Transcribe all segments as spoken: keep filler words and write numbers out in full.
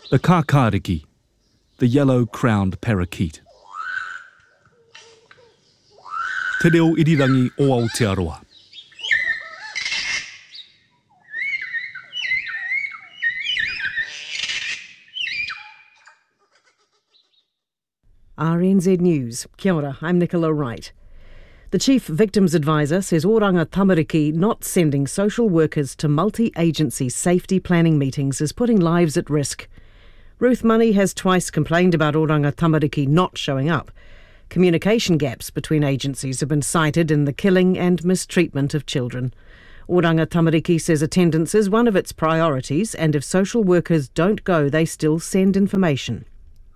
The kākāriki, the yellow-crowned parakeet. Te reo irirangi o Aotearoa. R N Z News. Kia ora, I'm Nicola Wright. The Chief Victims Advisor says Oranga Tamariki not sending social workers to multi-agency safety planning meetings is putting lives at risk. Ruth Money has twice complained about Oranga Tamariki not showing up. Communication gaps between agencies have been cited in the killing and mistreatment of children. Oranga Tamariki says attendance is one of its priorities, and if social workers don't go, they still send information.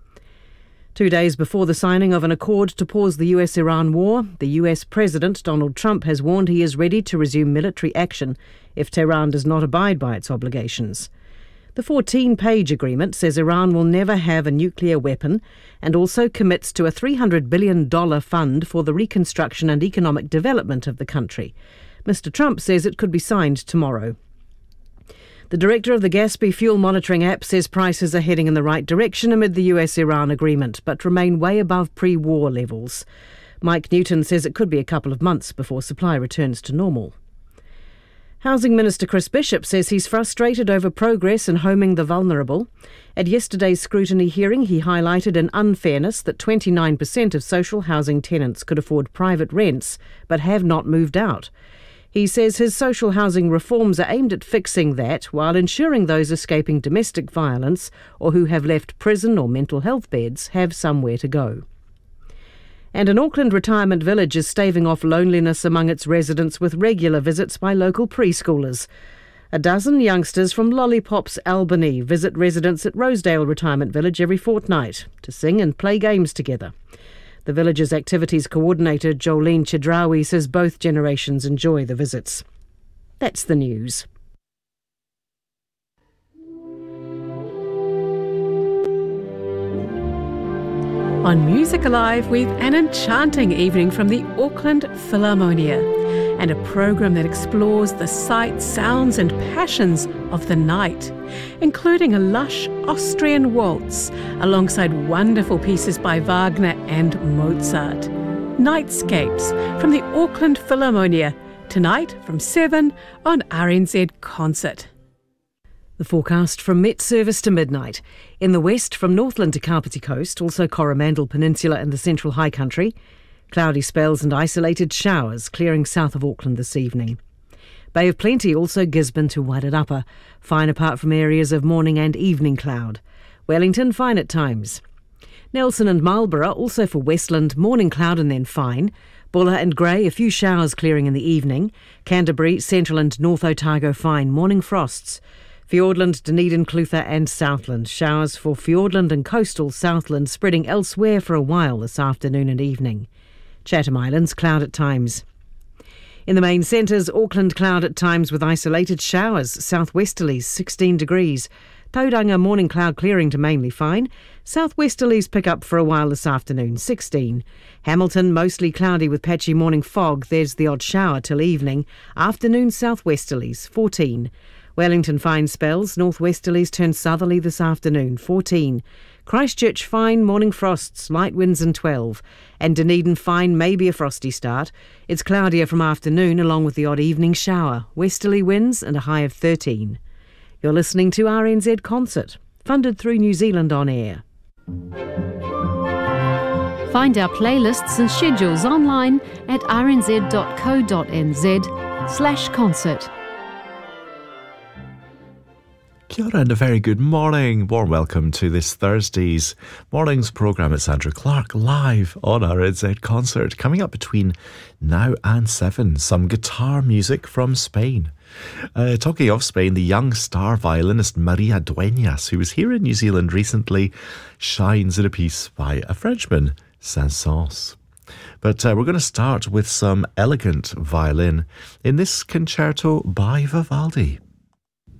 Two days before the signing of an accord to pause the U S Iran war, the U S President Donald Trump has warned he is ready to resume military action if Tehran does not abide by its obligations. The fourteen-page agreement says Iran will never have a nuclear weapon and also commits to a three hundred billion dollars fund for the reconstruction and economic development of the country. Mister Trump says it could be signed tomorrow. The director of the Gaspy fuel monitoring app says prices are heading in the right direction amid the U S-Iran agreement, but remain way above pre-war levels. Mike Newton says it could be a couple of months before supply returns to normal. Housing Minister Chris Bishop says he's frustrated over progress in homing the vulnerable. At yesterday's scrutiny hearing, he highlighted an unfairness that twenty-nine percent of social housing tenants could afford private rents, but have not moved out. He says his social housing reforms are aimed at fixing that while ensuring those escaping domestic violence or who have left prison or mental health beds have somewhere to go. And an Auckland retirement village is staving off loneliness among its residents with regular visits by local preschoolers. A dozen youngsters from Lollipops Albany visit residents at Rosedale Retirement Village every fortnight to sing and play games together. The village's activities coordinator, Jolene Chedrawi, says both generations enjoy the visits. That's the news. On Music Alive, we've an enchanting evening from the Auckland Philharmonia and a program that explores the sights, sounds and passions of the night, including a lush Austrian waltz alongside wonderful pieces by Wagner and Mozart. Nightscapes from the Auckland Philharmonia, tonight from seven on R N Z Concert. The forecast from Met Service to midnight. In the west, from Northland to Kapiti Coast, also Coromandel Peninsula and the Central High Country. Cloudy spells and isolated showers clearing south of Auckland this evening. Bay of Plenty, also Gisborne to Wairarapa. Fine apart from areas of morning and evening cloud. Wellington, fine at times. Nelson and Marlborough, also for Westland, morning cloud and then fine. Buller and Grey, a few showers clearing in the evening. Canterbury, Central and North Otago, fine. Morning frosts. Fiordland, Dunedin, Clutha and Southland. Showers for Fiordland and coastal Southland spreading elsewhere for a while this afternoon and evening. Chatham Islands, cloud at times. In the main centres, Auckland cloud at times with isolated showers. Southwesterlies, sixteen degrees. Tauranga, morning cloud clearing to mainly fine. Southwesterlies pick up for a while this afternoon, sixteen. Hamilton, mostly cloudy with patchy morning fog. There's the odd shower till evening. Afternoon southwesterlies, fourteen. Wellington, fine spells. Northwesterlies turn southerly this afternoon, fourteen. Christchurch, fine, morning frosts, light winds and twelve. And Dunedin, fine, maybe a frosty start. It's cloudier from afternoon along with the odd evening shower. Westerly winds and a high of thirteen. You're listening to R N Z Concert, funded through New Zealand On Air. Find our playlists and schedules online at rnz.co.nz slash concert. Kia ora and a very good morning. Warm welcome to this Thursday's morning's programme. It's Andrew Clark live on R N Z Concert. Coming up between now and seven, some guitar music from Spain. Uh, talking of Spain, the young star violinist Maria Dueñas, who was here in New Zealand recently, shines in a piece by a Frenchman, Saint-Saëns. But uh, we're going to start with some elegant violin in this concerto by Vivaldi.